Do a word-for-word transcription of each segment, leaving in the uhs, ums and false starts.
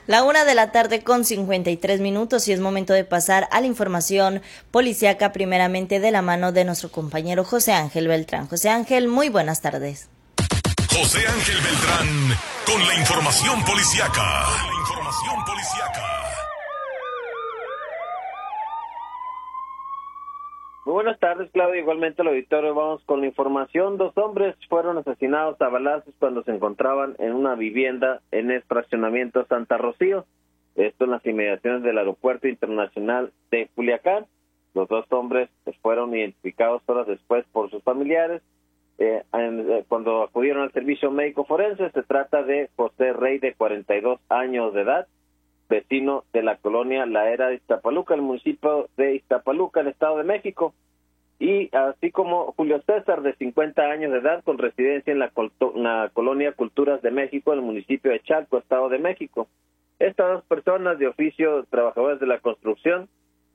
La una de la tarde con cincuenta y tres minutos y es momento de pasar a la información policíaca, primeramente de la mano de nuestro compañero José Ángel Beltrán. José Ángel, muy buenas tardes. José Ángel Beltrán con la información policíaca. Con la información policíaca. Muy buenas tardes, Claudio. Igualmente al auditorio, vamos con la información. Dos hombres fueron asesinados a balazos cuando se encontraban en una vivienda en el fraccionamiento Santa Rocío. Esto en las inmediaciones del Aeropuerto Internacional de Culiacán. Los dos hombres fueron identificados horas después por sus familiares. Eh, en, cuando acudieron al servicio médico forense, se trata de José Rey, de cuarenta y dos años de edad, vecino de la colonia La Era de Iztapaluca, el municipio de Iztapaluca, en el Estado de México, y así como Julio César, de cincuenta años de edad, con residencia en la, en la colonia Culturas de México, en el municipio de Chalco, Estado de México. Estas dos personas, de oficio trabajadores de la construcción,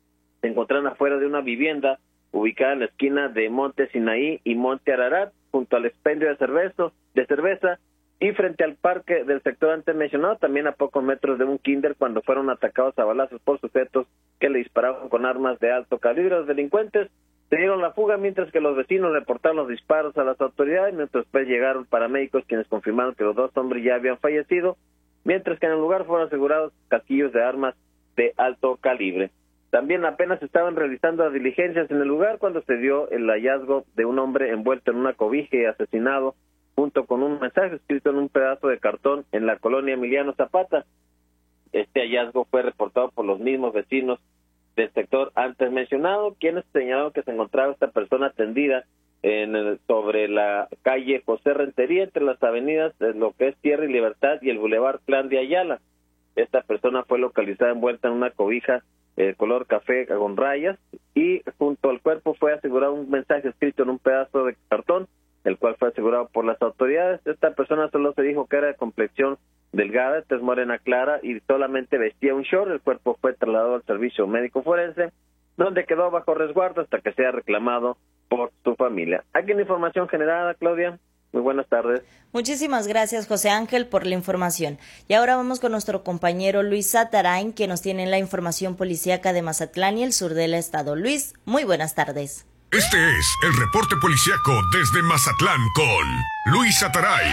se encontraron afuera de una vivienda ubicada en la esquina de Monte Sinaí y Monte Ararat, junto al expendio de cerveza, de cerveza, y frente al parque del sector antes mencionado, también a pocos metros de un kinder, cuando fueron atacados a balazos por sujetos que le disparaban con armas de alto calibre. Los delincuentes se dieron la fuga, mientras que los vecinos reportaron los disparos a las autoridades, mientras después llegaron paramédicos, quienes confirmaron que los dos hombres ya habían fallecido, mientras que en el lugar fueron asegurados casquillos de armas de alto calibre. También apenas estaban realizando las diligencias en el lugar cuando se dio el hallazgo de un hombre envuelto en una cobija y asesinado, junto con un mensaje escrito en un pedazo de cartón en la colonia Emiliano Zapata. Este hallazgo fue reportado por los mismos vecinos del sector antes mencionado, quienes señalaron que se encontraba esta persona tendida en el, sobre la calle José Rentería, entre las avenidas de lo que es Tierra y Libertad y el Boulevard Plan de Ayala. Esta persona fue localizada envuelta en una cobija de eh, color café con rayas, y junto al cuerpo fue asegurado un mensaje escrito en un pedazo de cartón, el cual fue asegurado por las autoridades. Esta persona solo se dijo que era de complexión delgada, tez morena clara, y solamente vestía un short. El cuerpo fue trasladado al servicio médico forense, donde quedó bajo resguardo hasta que sea reclamado por su familia. Aquí en información generada, Claudia. Muy buenas tardes. Muchísimas gracias, José Ángel, por la información. Y ahora vamos con nuestro compañero Luis Satarain, que nos tiene la información policíaca de Mazatlán y el sur del estado. Luis, muy buenas tardes. Este es el reporte policíaco desde Mazatlán con Luis Satarain.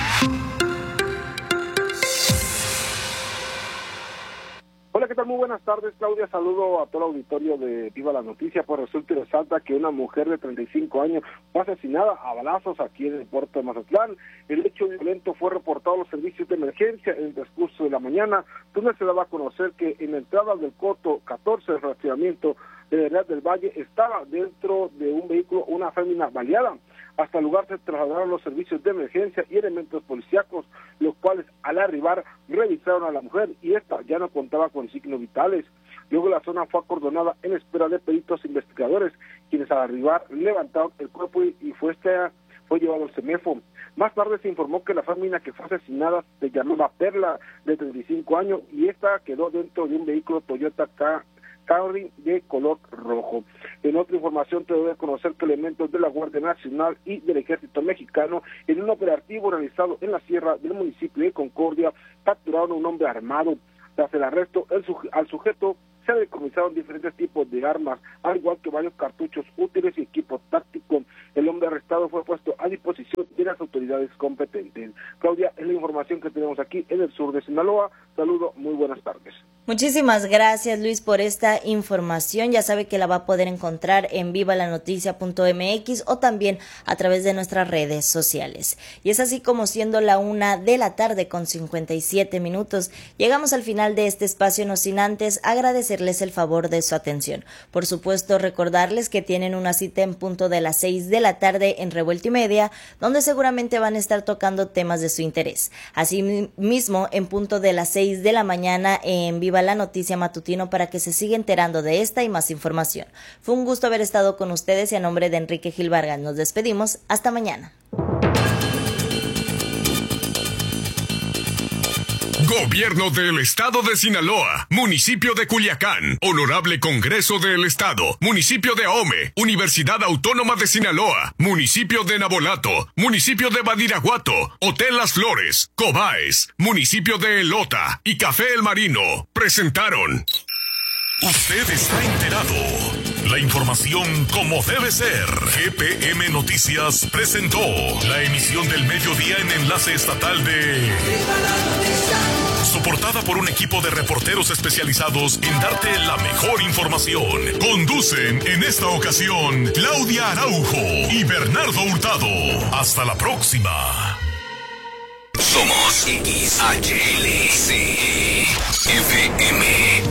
Hola, ¿qué tal? Muy buenas tardes, Claudia. Saludo a todo el auditorio de Viva la Noticia. Pues resulta y resalta que una mujer de treinta y cinco años fue asesinada a balazos aquí en el puerto de Mazatlán. El hecho violento fue reportado a los servicios de emergencia en el transcurso de la mañana, donde se daba a conocer que en la entrada del Coto catorce del fraccionamiento de Verdad del Valle estaba dentro de un vehículo una fémina baleada. Hasta el lugar se trasladaron los servicios de emergencia y elementos policíacos, los cuales al arribar revisaron a la mujer y esta ya no contaba con signos vitales. Luego la zona fue acordonada en espera de peritos investigadores, quienes al arribar levantaron el cuerpo y, y fue, este, fue llevado al CEMEFO. Más tarde se informó que la fémina que fue asesinada se llamaba Perla, de treinta y cinco años, y esta quedó dentro de un vehículo Toyota K Camry de color rojo. En otra información, te doy a conocer que elementos de la Guardia Nacional y del Ejército Mexicano, en un operativo realizado en la sierra del municipio de Concordia, capturaron a un hombre armado. Tras el arresto, el suje- al sujeto se decomisaron diferentes tipos de armas, al igual que varios cartuchos útiles y equipo táctico. El hombre arrestado fue puesto a disposición de las autoridades competentes. Claudia, es la información que tenemos aquí en el sur de Sinaloa. Saludo, muy buenas tardes. Muchísimas gracias, Luis, por esta información. Ya sabe que la va a poder encontrar en viva la noticia punto m x o también a través de nuestras redes sociales. Y es así como, siendo la una de la tarde con cincuenta y siete minutos, llegamos al final de este espacio, no sin antes agradecerles el favor de su atención. Por supuesto, recordarles que tienen una cita en punto de las seis de la tarde en Revuelta y Media, donde seguramente van a estar tocando temas de su interés. Asimismo, en punto de las seis de la mañana en Viva la Noticia Matutino, para que se siga enterando de esta y más información. Fue un gusto haber estado con ustedes y a nombre de Enrique Gil Vargas nos despedimos. Hasta mañana. Gobierno del Estado de Sinaloa, Municipio de Culiacán, Honorable Congreso del Estado, Municipio de Ahome, Universidad Autónoma de Sinaloa, Municipio de Nabolato, Municipio de Badiraguato, Hotel Las Flores, Cobaes, Municipio de Elota y Café El Marino presentaron. Usted está enterado. La información como debe ser. G P M Noticias presentó la emisión del mediodía en enlace estatal de... Soportada por un equipo de reporteros especializados en darte la mejor información. Conducen en esta ocasión Claudia Araujo y Bernardo Hurtado. Hasta la próxima. Somos X H L C F M.